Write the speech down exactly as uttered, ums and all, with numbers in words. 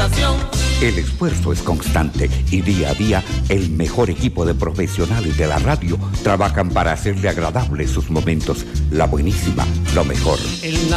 estación. El esfuerzo es constante y día a día el mejor equipo de profesionales de la radio trabajan para hacerle agradables sus momentos. La buenísima, lo mejor. En la